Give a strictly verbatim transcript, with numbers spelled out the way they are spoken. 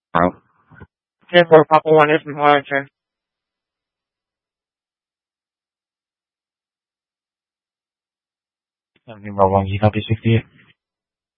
Oh. Okay, for Papa One is monitor. Number one, you know, basically.